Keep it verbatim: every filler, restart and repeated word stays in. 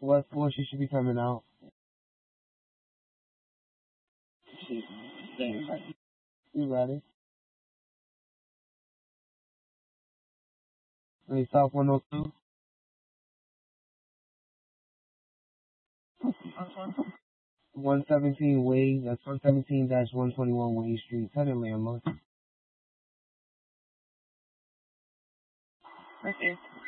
What floor she should be coming out? You ready? Let me South one oh two. one seventeen Wade, that's one seventeen dash one twenty-one Wade Street, tenant landlord. Okay.